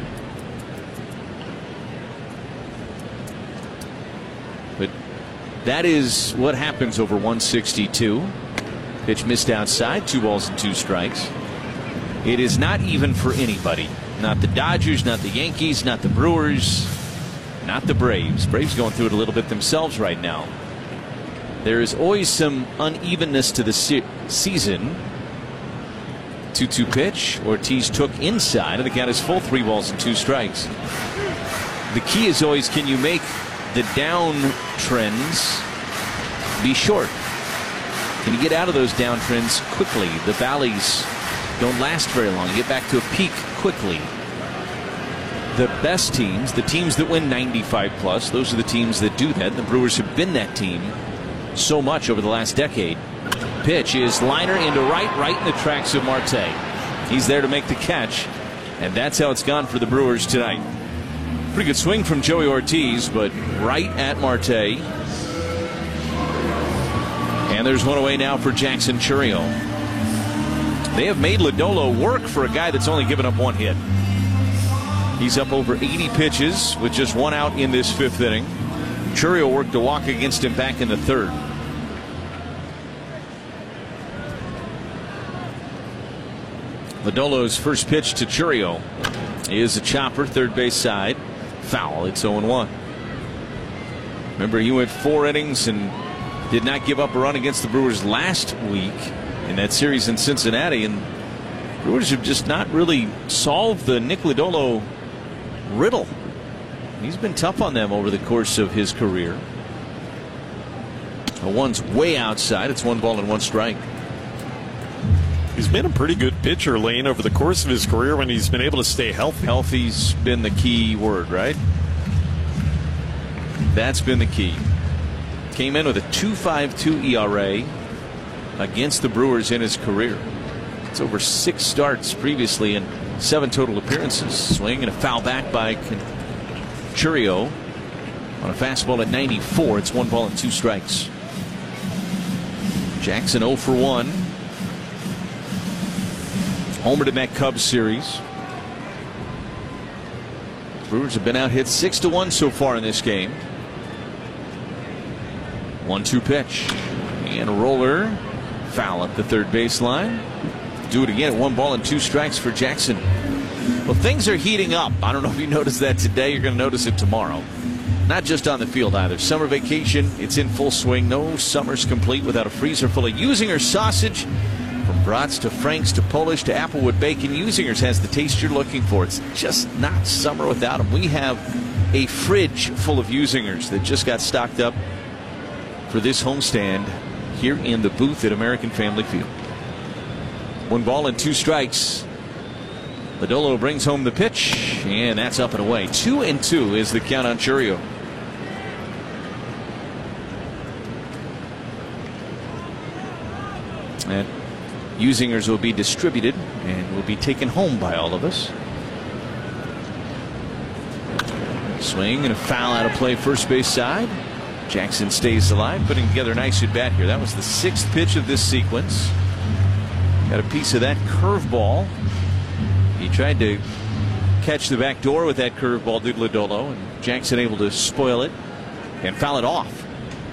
But that is what happens over 162. Pitch missed outside, 2 balls and 2 strikes. It is not even for anybody. Not the Dodgers, not the Yankees, not the Brewers, not the Braves. Braves going through it a little bit themselves right now. There is always some unevenness to the season. 2-2 pitch. Ortiz took inside, and the count is full, 3 balls and 2 strikes. The key is always, can you make the down trends be short? Can you get out of those down trends quickly? The valleys don't last very long. You get back to a peak quickly. The best teams, the teams that win 95 plus, those are the teams that do that. The Brewers have been that team so much over the last decade. Pitch is liner into right in the tracks of Marte. He's there to make the catch, and that's how it's gone for the Brewers tonight. Pretty good swing from Joey Ortiz, but right at Marte. And there's one away now for Jackson Chourio. They have made Lodolo work for a guy that's only given up 1 hit. He's up over 80 pitches with just 1 out in this 5th inning. Chourio worked a walk against him back in the 3rd. Lodolo's first pitch to Chourio is a chopper, third base side, foul. It's 0-1. Remember, he went 4 innings and did not give up a run against the Brewers last week in that series in Cincinnati, and Brewers have just not really solved the Nick Lodolo riddle. He's been tough on them over the course of his career. The 1's way outside. It's 1 ball and 1 strike. He's been a pretty good pitcher, Lane, over the course of his career when he's been able to stay healthy. Healthy's been the key word, right? That's been the key. Came in with a 2.52 ERA against the Brewers in his career. It's over 6 starts previously and 7 total appearances. Swing and a foul back by Chourio on a fastball at 94. It's 1 ball and 2 strikes. Jackson 0 for 1. Homered in that Cubs series. Brewers have been out hit 6-1 so far in this game. 1-2 pitch and a roller, foul at the third baseline. Do it again at 1 ball and 2 strikes for Jackson. Well, things are heating up. I don't know if you noticed that today. You're going to notice it tomorrow. Not just on the field either. Summer vacation, it's in full swing. No summer's complete without a freezer full of Usinger's sausage. From brats to Franks to Polish to Applewood bacon, Usinger's has the taste you're looking for. It's just not summer without them. We have a fridge full of Usinger's that just got stocked up for this homestand here in the booth at American Family Field. 1 ball and 2 strikes. Lodolo brings home the pitch, and that's up and away. 2-2 is the count on Chourio. And Usinger's will be distributed and will be taken home by all of us. Swing and a foul out of play first base side. Jackson stays alive, putting together a nice at bat here. That was the 6th pitch of this sequence. Got a piece of that curveball. He tried to catch the back door with that curveball, did Lodolo, and Jackson able to spoil it and foul it off.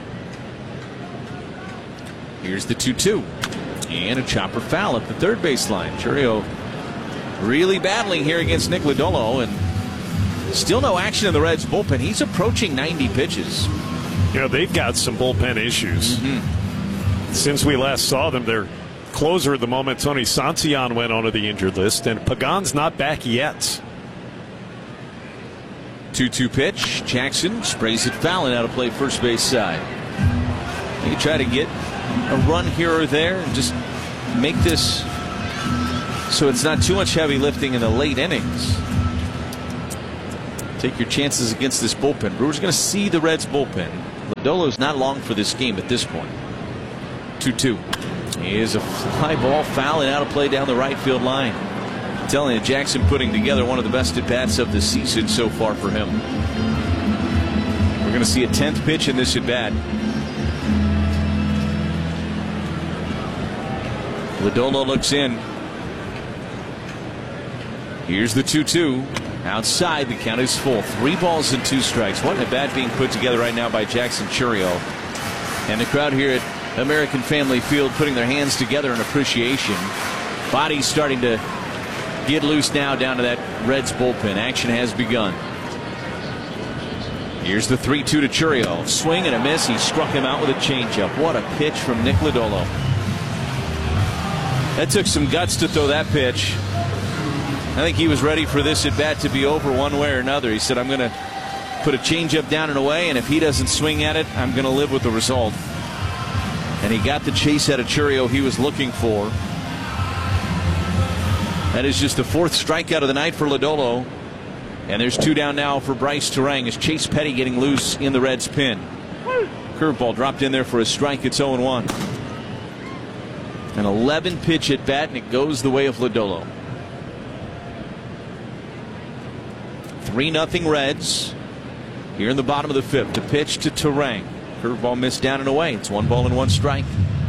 Here's the 2-2 and a chopper foul at the third baseline. Chourio really battling here against Nick Lodolo, and still no action in the Reds bullpen. He's approaching 90 pitches. You know, they've got some bullpen issues. Since we last saw them, their closer at the moment, Tony Santillan, went onto the injured list, and Pagan's not back yet. 2-2 pitch. Jackson sprays it foul and out of play first base side. They try to get a run here or there and just make this So it's not too much heavy lifting in the late innings. Take your chances against this bullpen. Brewers going to see the Reds bullpen. Lodolo's not long for this game at this point. 2-2. Here's a fly ball, foul and out of play down the right field line. I'm telling you, Jackson putting together one of the best at bats of the season so far for him. We're going to see a 10th pitch in this at bat. Lodolo looks in. Here's the 2-2. Outside, the count is full. 3 balls and 2 strikes. What a bat being put together right now by Jackson Chourio. And the crowd here at American Family Field putting their hands together in appreciation. Bodies starting to get loose now down to that Reds bullpen. Action has begun. Here's the 3-2 to Chourio. Swing and a miss. He struck him out with a changeup. What a pitch from Nick Lodolo. That took some guts to throw that pitch. I think he was ready for this at bat to be over one way or another. He said, I'm going to put a changeup down and away, and if he doesn't swing at it, I'm going to live with the result. And he got the chase out of Chourio he was looking for. That is just the 4th strikeout of the night for Lodolo. And there's 2 down now for Bryce Turang as Chase Petty getting loose in the Reds' pin. Curveball dropped in there for a strike. It's 0-1. An 11 pitch at bat, and it goes the way of Lodolo. 3-0 Reds here in the bottom of the 5th. The pitch to Turang. Curveball missed down and away. It's 1 ball and 1 strike.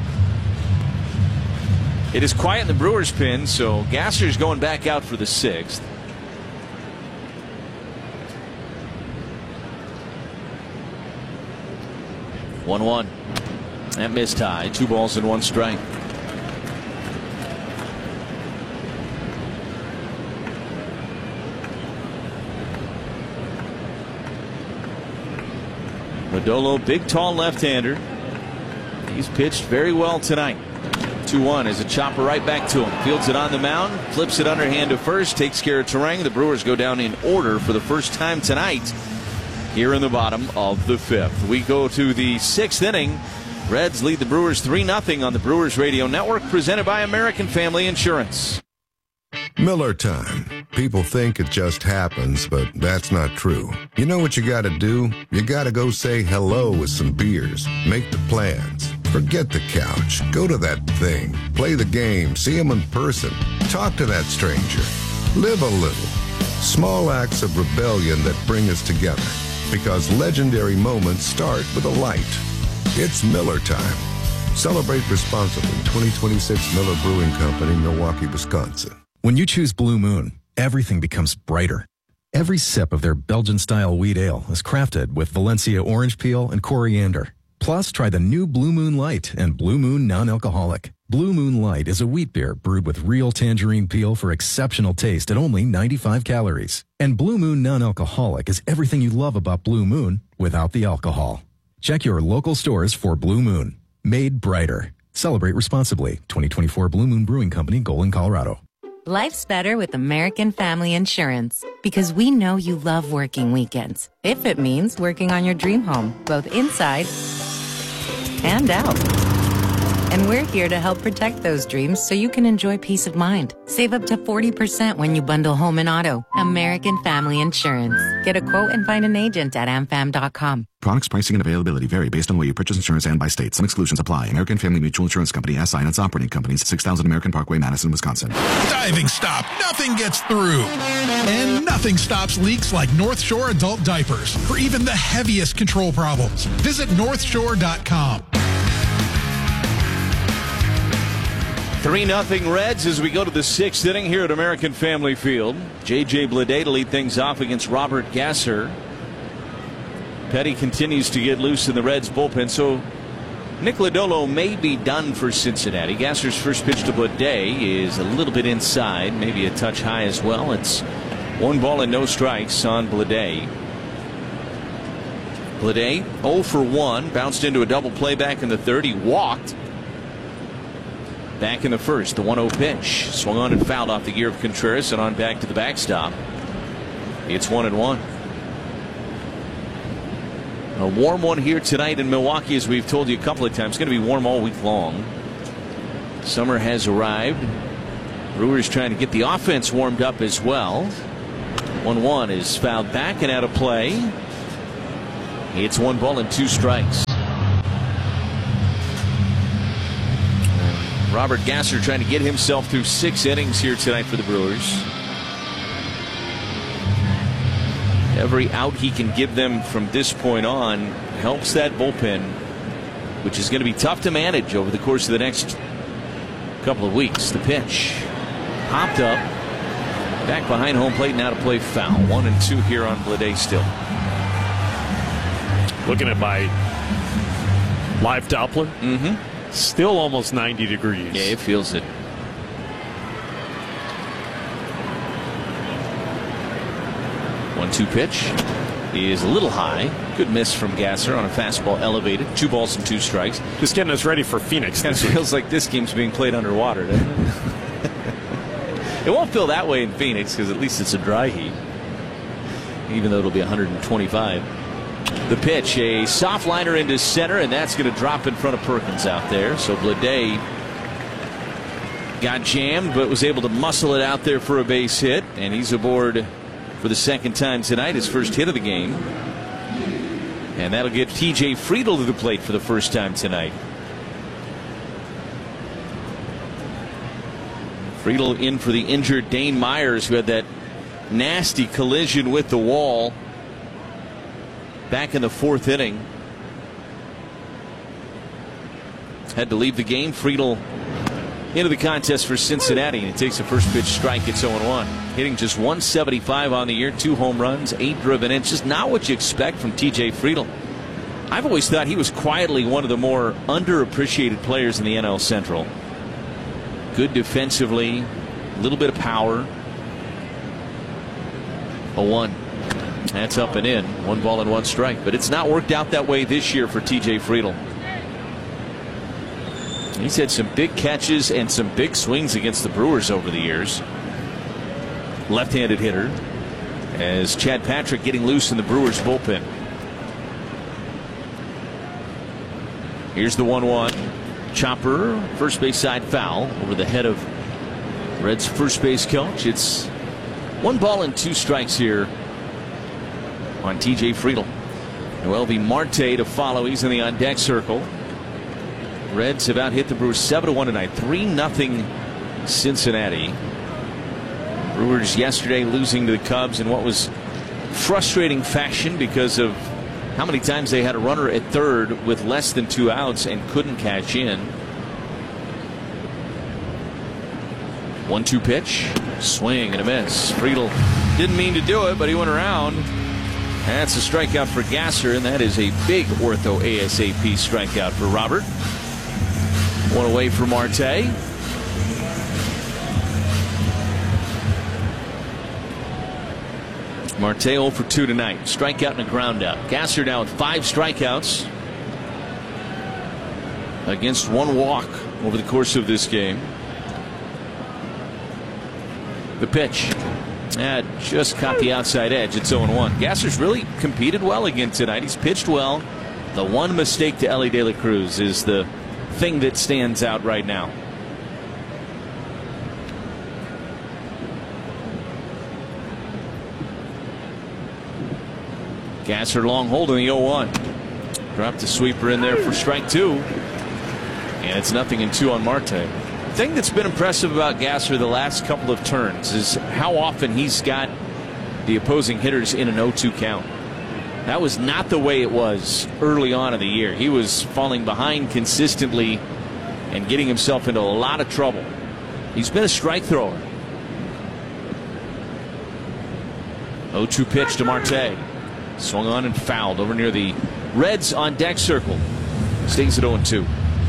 It is quiet in the Brewers' pen, so Gasser's going back out for the 6th. One. That missed high. 2 balls and 1 strike. Lodolo, big, tall left-hander. He's pitched very well tonight. 2-1 as a chopper right back to him. Fields it on the mound, flips it underhand to first, takes care of Turang. The Brewers go down in order for the first time tonight here in the bottom of the 5th. We go to the 6th inning. Reds lead the Brewers 3-0 on the Brewers Radio Network, presented by American Family Insurance. Miller time. People think it just happens, but that's not true. You know what you gotta do? You gotta go say hello with some beers. Make the plans. Forget the couch. Go to that thing. Play the game. See them in person. Talk to that stranger. Live a little. Small acts of rebellion that bring us together. Because legendary moments start with a light. It's Miller time. Celebrate responsibly. 2026 Miller Brewing Company, Milwaukee, Wisconsin. When you choose Blue Moon, everything becomes brighter. Every sip of their Belgian-style wheat ale is crafted with Valencia orange peel and coriander. Plus, try the new Blue Moon Light and Blue Moon Non-Alcoholic. Blue Moon Light is a wheat beer brewed with real tangerine peel for exceptional taste at only 95 calories. And Blue Moon Non-Alcoholic is everything you love about Blue Moon without the alcohol. Check your local stores for Blue Moon. Made brighter. Celebrate responsibly. 2024 Blue Moon Brewing Company, Golden, Colorado. Life's better with American Family Insurance because we know you love working weekends. If it means working on your dream home, both inside and out. And we're here to help protect those dreams so you can enjoy peace of mind. Save up to 40% when you bundle home and auto. American Family Insurance. Get a quote and find an agent at amfam.com. Products, pricing, and availability vary based on where you purchase insurance and by state. Some exclusions apply. American Family Mutual Insurance Company, SI and its operating companies, 6000 American Parkway, Madison, Wisconsin. Diving stop. Nothing gets through. And nothing stops leaks like North Shore adult diapers for even the heaviest control problems. Visit northshore.com. 3-0 Reds as we go to the 6th inning here at American Family Field. J.J. Bleday to lead things off against Robert Gasser. Petty continues to get loose in the Reds bullpen, so Nick Lodolo may be done for Cincinnati. Gasser's first pitch to Bleday is a little bit inside, maybe a touch high as well. It's 1 ball and no strikes on Bleday. Bleday 0 for 1, bounced into a double play back in the 3rd. He walked. Back in the 1st, the 1-0 pitch. Swung on and fouled off the gear of Contreras and on back to the backstop. It's 1-1. A warm one here tonight in Milwaukee, as we've told you a couple of times. It's going to be warm all week long. Summer has arrived. Brewers trying to get the offense warmed up as well. 1-1 is fouled back and out of play. It's 1 ball and 2 strikes. Robert Gasser trying to get himself through 6 innings here tonight for the Brewers. Every out he can give them from this point on helps that bullpen, which is going to be tough to manage over the course of the next couple of weeks. The pitch popped up, back behind home plate, now to play foul. 1-2 here on Bleday still. Looking at my live Doppler, still almost 90 degrees. Yeah, it feels it. 1-2 pitch is a little high. Good miss from Gasser on a fastball elevated. 2 balls and 2 strikes. Just getting us ready for Phoenix. It feels like this game's being played underwater, doesn't it? It won't feel that way in Phoenix because at least it's a dry heat, even though it'll be 125. The pitch, a soft liner into center, and that's going to drop in front of Perkins out there. So Bleday got jammed, but was able to muscle it out there for a base hit, and he's aboard for the second time tonight, his first hit of the game. And that'll get TJ Friedl to the plate for the first time tonight. Friedl in for the injured Dane Myers, who had that nasty collision with the wall back in the 4th inning. Had to leave the game. Friedl into the contest for Cincinnati, and he takes a first pitch strike. It's 0-1. Hitting just 175 on the year, 2 home runs, 8 driven in. Just not what you expect from TJ Friedl. I've always thought he was quietly one of the more underappreciated players in the NL Central. Good defensively, a little bit of power. 0-1. That's up and in. 1 ball and 1 strike. But it's not worked out that way this year for TJ Friedl. He's had some big catches and some big swings against the Brewers over the years. Left-handed hitter, as Chad Patrick getting loose in the Brewers bullpen. Here's the 1-1. Chopper, first base side foul over the head of Reds first base coach. It's 1 ball and 2 strikes here on TJ Friedl. Noelvi Marte to follow. He's in the on deck circle. Reds have out hit the Brewers 7-1 tonight. 3-0 Cincinnati. Brewers yesterday losing to the Cubs in what was frustrating fashion because of how many times they had a runner at third with less than 2 outs and couldn't cash in. 1-2 pitch, swing and a miss. Friedl didn't mean to do it, but he went around. That's a strikeout for Gasser, and that is a big ortho ASAP strikeout for Robert. 1 away for Marte. Marte 0 for 2 tonight. Strikeout and a ground out. Gasser now with 5 strikeouts against 1 walk over the course of this game. The pitch. Just caught the outside edge. It's 0-1. Gasser's really competed well again tonight. He's pitched well. The one mistake to Elly De La Cruz is the thing that stands out right now. Gasser long hold in the 0-1. Dropped the sweeper in there for strike 2. And it's 0-2 on Marte. The thing that's been impressive about Gasser the last couple of turns is how often he's got the opposing hitters in an 0-2 count. That was not the way it was early on in the year. He was falling behind consistently and getting himself into a lot of trouble. He's been a strike thrower. 0-2 pitch to Marte. Swung on and fouled over near the Reds on deck circle. Stays at 0-2.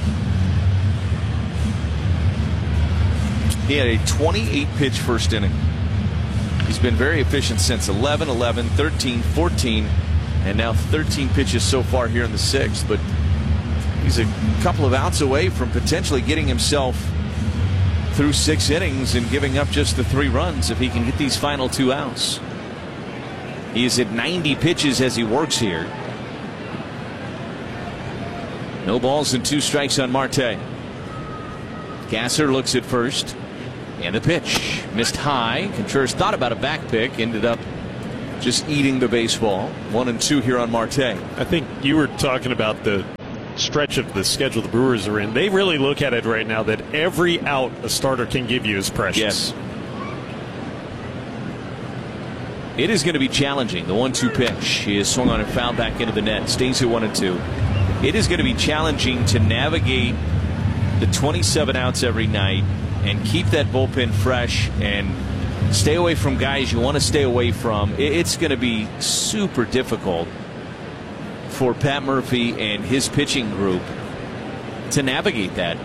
He had a 28 pitch first inning. He's been very efficient since 11, 11, 13, 14, and now 13 pitches so far here in the 6th. But he's a couple of outs away from potentially getting himself through 6 innings and giving up just the 3 runs if he can get these final 2 outs. He is at 90 pitches as he works here. No balls and 2 strikes on Marte. Gasser looks at first. And the pitch missed high. Contreras thought about a back pick, ended up just eating the baseball. 1-2 here on Marte. I think you were talking about the stretch of the schedule the Brewers are in. They really look at it right now that every out a starter can give you is precious. Yes. It is going to be challenging. The 1-2 pitch. He is swung on and fouled back into the net. Stays at 1-2. It is going to be challenging to navigate the 27 outs every night and keep that bullpen fresh and stay away from guys you want to stay away from. It's going to be super difficult for Pat Murphy and his pitching group to navigate that.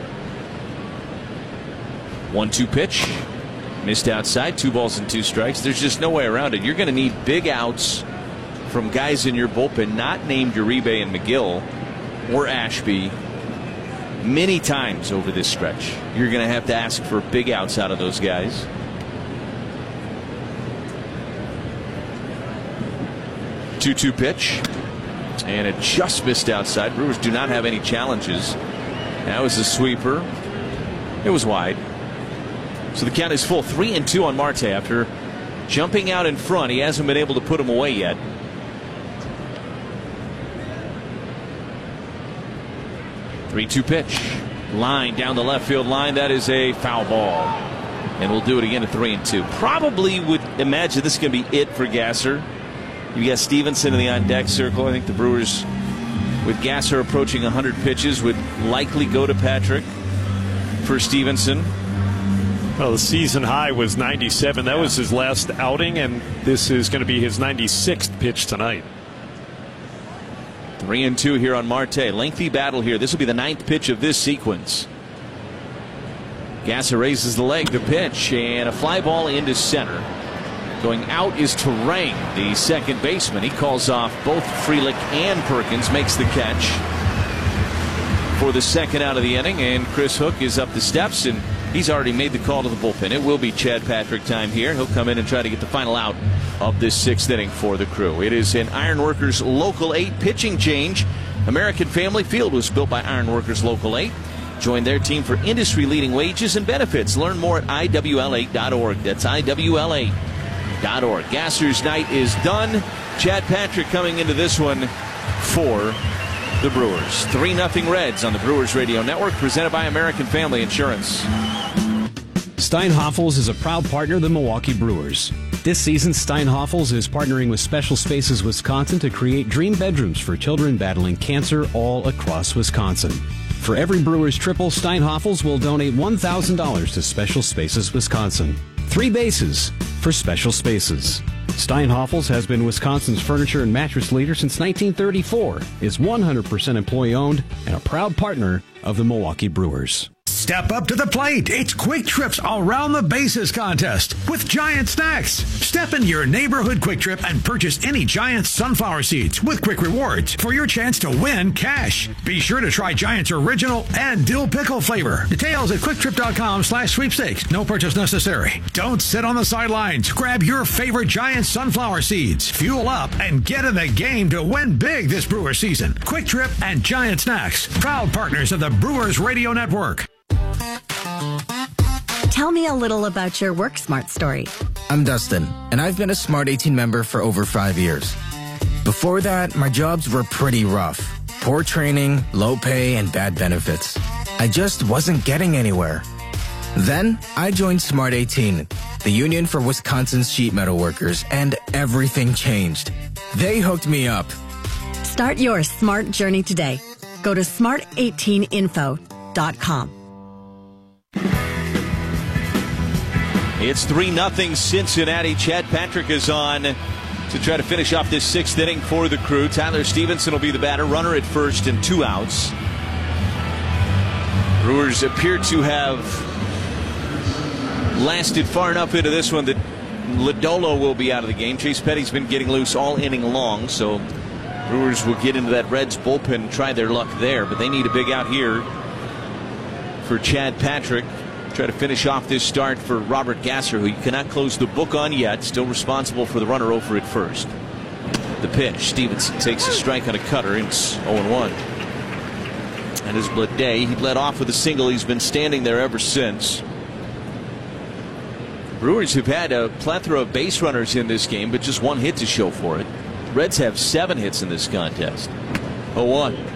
1-2 pitch. Missed outside. 2 balls and 2 strikes. There's just no way around it. You're going to need big outs from guys in your bullpen not named Uribe and McGill or Ashby many times over this stretch. You're going to have to ask for big outs out of those guys. 2-2 pitch. And it just missed outside. Brewers do not have any challenges. That was a sweeper. It was wide. So the count is full. 3-2 on Marte after jumping out in front. He hasn't been able to put him away yet. Three-2 pitch. Line down the left field line. That is a foul ball. And we'll do it again at 3-2. Probably would imagine this is going to be it for Gasser. You got Stevenson in the on-deck circle. I think the Brewers, with Gasser approaching 100 pitches, would likely go to Patrick for Stevenson. Well, the season high was 97. That was his last outing, and this is going to be his 96th pitch tonight. 3-2 here on Marte. Lengthy battle here. This will be the 9th pitch of this sequence. Gasser raises the leg to pitch, and a fly ball into center. Going out is Terang, the second baseman. He calls off both Frelick and Perkins, makes the catch for the second out of the inning, and Chris Hook is up the steps, and he's already made the call to the bullpen. It will be Chad Patrick time here. He'll come in and try to get the final out of this 6th inning for the Crew. It is an Ironworkers Local 8 pitching change. American Family Field was built by Ironworkers Local 8. Join their team for industry-leading wages and benefits. Learn more at IWL8.org. That's IWL8.org. Gasser's night is done. Chad Patrick coming into this one for the Brewers. 3-0 Reds on the Brewers Radio Network, presented by American Family Insurance. Steinhoffels is a proud partner of the Milwaukee Brewers. This season, Steinhoffels is partnering with Special Spaces Wisconsin to create dream bedrooms for children battling cancer all across Wisconsin. For every Brewers triple, Steinhoffels will donate $1,000 to Special Spaces Wisconsin. 3 bases for Special Spaces. Steinhoffels has been Wisconsin's furniture and mattress leader since 1934, is 100% employee-owned, and a proud partner of the Milwaukee Brewers. Step up to the plate. It's Quick Trip's Around the Bases contest with Giant Snacks. Step into your neighborhood Quick Trip and purchase any Giant sunflower seeds with Quick Rewards for your chance to win cash. Be sure to try Giant's original and dill pickle flavor. Details at quicktrip.com/sweepstakes. No purchase necessary. Don't sit on the sidelines. Grab your favorite Giant sunflower seeds. Fuel up and get in the game to win big this Brewer season. Quick Trip and Giant Snacks, proud partners of the Brewers Radio Network. Tell me a little about your Work Smart story. I'm Dustin, and I've been a Smart 18 member for over 5 years. Before that, my jobs were pretty rough. Poor training, low pay, and bad benefits. I just wasn't getting anywhere. Then, I joined Smart 18, the union for Wisconsin's sheet metal workers, and everything changed. They hooked me up. Start your smart journey today. Go to smart18info.com. It's 3-0 Cincinnati. Chad Patrick is on to try to finish off this 6th inning for the Crew. Tyler Stevenson will be the batter. Runner at first and 2 outs. Brewers appear to have lasted far enough into this one that Lodolo will be out of the game. Chase Petty's been getting loose all inning long, so Brewers will get into that Reds bullpen and try their luck there, but they need a big out here for Chad Patrick. Try to finish off this start for Robert Gasser, who you cannot close the book on yet. Still responsible for the runner over at first. The pitch. Stevenson takes a strike on a cutter. It's 0-1. And his Blade, he led off with a single. He's been standing there ever since. Brewers have had a plethora of base runners in this game, but just one hit to show for it. Reds have 7 hits in this contest. 0-1.